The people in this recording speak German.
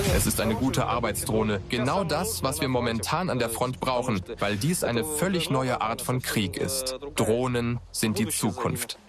Es ist eine gute Arbeitsdrohne. Genau das, was wir momentan an der Front brauchen, weil dies eine völlig neue Art von Krieg ist. Drohnen sind die Zukunft.